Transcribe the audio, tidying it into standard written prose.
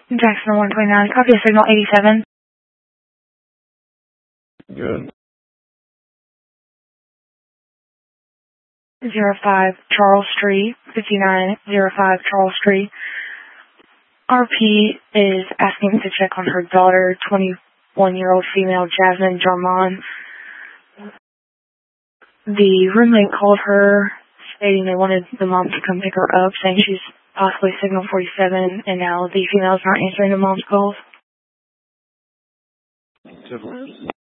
Jackson 129, copy of signal 87. Good. 05 Charles Street, 5905 Charles Street. RP is asking to check on her daughter, 21-year-old female Jasmine Jarman. The roommate called her stating they wanted the mom to come pick her up, saying she's possibly signal 47, and now the female's not answering the mom's calls.